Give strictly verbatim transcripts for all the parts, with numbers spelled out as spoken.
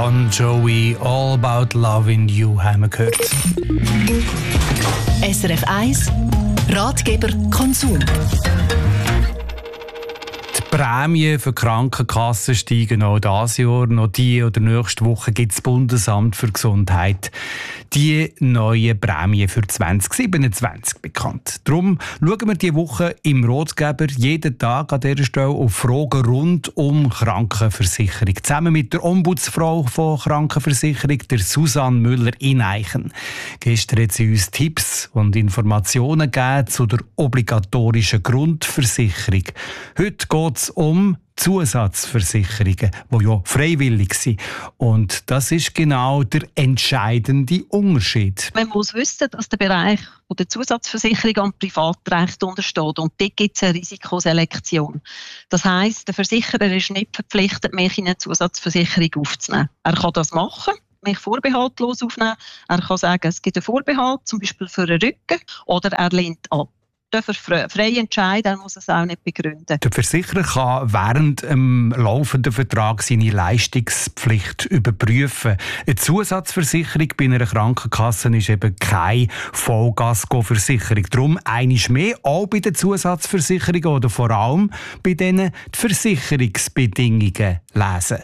Bon Jovi, All About Loving You haben wir gehört. S R F eins Ratgeber Konsum. Die Prämien für die Krankenkassen steigen auch dieses Jahr. Noch diese oder nächste Woche gibt das Bundesamt für Gesundheit die neuen Prämien für zwanzig siebenundzwanzig bekannt. Darum schauen wir diese Woche im Ratgeber jeden Tag an dieser Stelle auf Fragen rund um Krankenversicherung. Zusammen mit der Ombudsfrau von Krankenversicherung, der Susanne Müller-Ineichen. Gestern hat sie uns Tipps und Informationen gegeben zu der obligatorischen Grundversicherung. Heute geht es um Zusatzversicherungen, die ja freiwillig sind. Und das ist genau der entscheidende Unterschied. Man muss wissen, dass der Bereich der Zusatzversicherung am Privatrecht untersteht. Und dort gibt es eine Risikoselektion. Das heisst, der Versicherer ist nicht verpflichtet, mich in eine Zusatzversicherung aufzunehmen. Er kann das machen, mich vorbehaltlos aufnehmen. Er kann sagen, es gibt einen Vorbehalt, zum Beispiel für den Rücken, oder er lehnt ab. Darf er frei entscheiden, er muss es auch nicht begründen. Der Versicherer kann während dem laufenden Vertrag seine Leistungspflicht überprüfen. Eine Zusatzversicherung bei einer Krankenkasse ist eben keine Vollgasco-Versicherung. Darum einiges mehr, auch bei den Zusatzversicherungen oder vor allem bei denen die Versicherungsbedingungen lesen.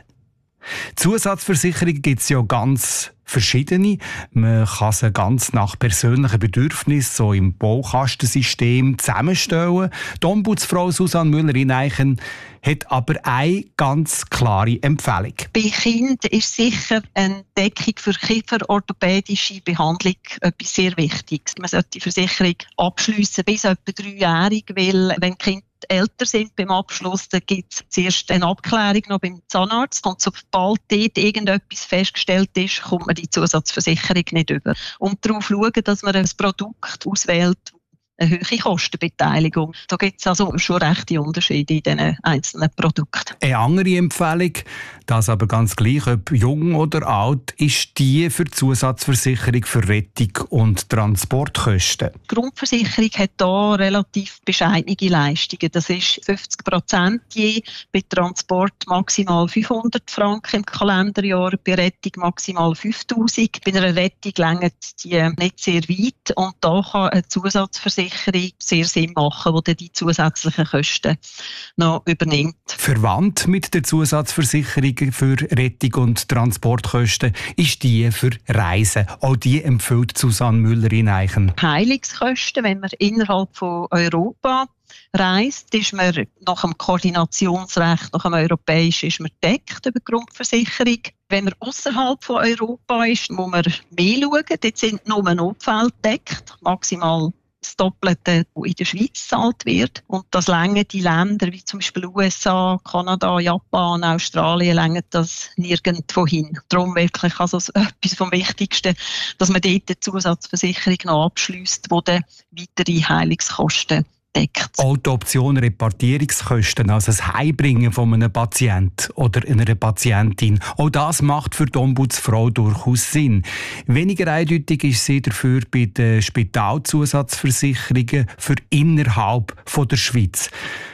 Zusatzversicherungen gibt es ja ganz verschiedene. Man kann sie ganz nach persönlichen Bedürfnissen, so im Baukastensystem, zusammenstellen. Die Ombudsfrau Susanne Müller-Ineichen hat aber eine ganz klare Empfehlung. Bei Kindern ist sicher eine Deckung für kieferorthopädische Behandlung etwas sehr Wichtiges. Man sollte die Versicherung abschliessen bis etwa dreijährig, weil wenn Kinder älter sind beim Abschluss, dann gibt es zuerst eine Abklärung noch beim Zahnarzt und sobald dort irgendetwas festgestellt ist, kommt man die Zusatzversicherung nicht über. Und darauf schauen, dass man ein Produkt auswählt, eine hohe Kostenbeteiligung. Da gibt es also schon rechte Unterschiede in diesen einzelnen Produkten. Eine andere Empfehlung, das aber ganz gleich, ob jung oder alt, ist die für die Zusatzversicherung für Rettung und Transportkosten. Die Grundversicherung hat hier relativ bescheidene Leistungen. Das ist fünfzig Prozent je, bei Transport maximal fünfhundert Franken im Kalenderjahr, bei Rettung maximal fünftausend. Bei einer Rettung reicht die nicht sehr weit und da kann eine Zusatzversicherung sehr Sinn machen, die die zusätzlichen Kosten noch übernimmt. Verwandt mit der Zusatzversicherung für Rettung und Transportkosten ist die für Reisen. Auch die empfiehlt Susanne Müller-Ineichen. Heilungskosten, wenn man innerhalb von Europa reist, ist man nach dem Koordinationsrecht, nach dem europäischen, ist man deckt über die Grundversicherung. Wenn man außerhalb von Europa ist, muss man mehr schauen. Dort sind nur Notfälle deckt, maximal das Doppelte, das in der Schweiz gezahlt wird. Und das längern die Länder, wie zum Beispiel U S A, Kanada, Japan, Australien, längern das nirgendwo hin. Darum wirklich also etwas vom Wichtigsten, dass man dort eine Zusatzversicherung noch abschliesst, die dann weitere Heilungskosten deckt. Auch die Option Repartierungskosten, also das Heimbringen von einem Patienten oder einer Patientin, auch das macht für die Ombudsfrau durchaus Sinn. Weniger eindeutig ist sie dafür bei den Spitalzusatzversicherungen für innerhalb von der Schweiz.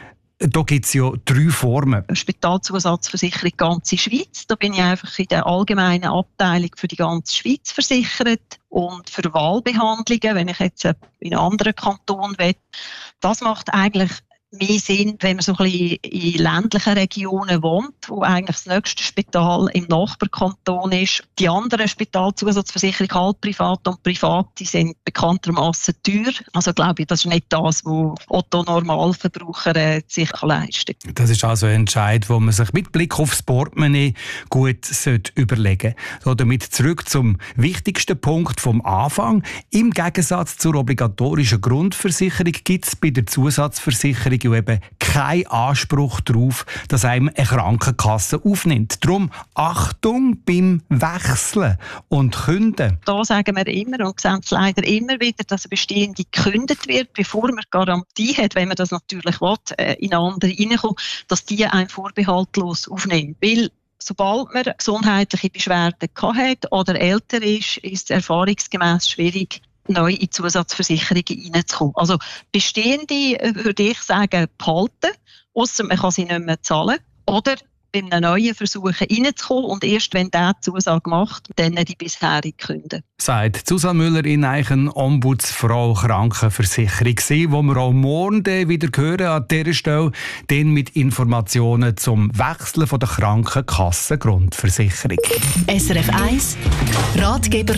Da gibt es ja drei Formen. Spitalzusatzversicherung ganze Schweiz. Da bin ich einfach in der allgemeinen Abteilung für die ganze Schweiz versichert. Und für Wahlbehandlungen, wenn ich jetzt in einen anderen Kanton will, das macht eigentlich mehr Sinn, wenn man so ein bisschen in ländlichen Regionen wohnt, wo eigentlich das nächste Spital im Nachbarkanton ist. Die anderen Spitalzusatzversicherungen, halb privat und privat, die sind bekanntermaßen teuer. Also glaube ich, das ist nicht das, was Otto Normalverbraucher äh, sich leisten kann. Das ist also ein Entscheid, wo man sich mit Blick aufs Portemonnaie gut überlegen sollte. So, damit zurück zum wichtigsten Punkt vom Anfang. Im Gegensatz zur obligatorischen Grundversicherung gibt es bei der Zusatzversicherung eben keinen Anspruch darauf, dass einem eine Krankenkasse aufnimmt. Darum Achtung beim Wechseln und Künden. Da sagen wir immer und sehen es leider immer wieder, dass eine bestehende gekündigt wird, bevor man Garantie hat, wenn man das natürlich will, in eine andere reinkommt, dass die einen vorbehaltlos aufnimmt. Weil sobald man gesundheitliche Beschwerden hat oder älter ist, ist es erfahrungsgemäß schwierig, neu in Zusatzversicherungen reinzukommen. Also bestehende, würde ich sagen, behalten, ausser man kann sie nicht mehr zahlen. Oder bei einem neuen versuchen reinzukommen und erst wenn der die Zusage macht, dann die bisherige künden. Sagt Susanne Müller in Eichen, Ombudsfrau Krankenversicherung, die wir auch morgen wieder hören an dieser Stelle, dann mit Informationen zum Wechseln von der Krankenkassengrundversicherung. S R F eins Ratgeber